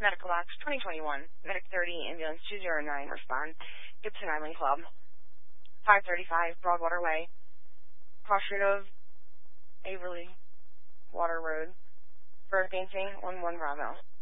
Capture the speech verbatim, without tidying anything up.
Medical Box twenty twenty-one, Medic thirty, Ambulance two zero nine, respond. Gibson Island Club, five thirty-five Broadwater Way, cross street of Averly Water Road, for advancing one one Bravo.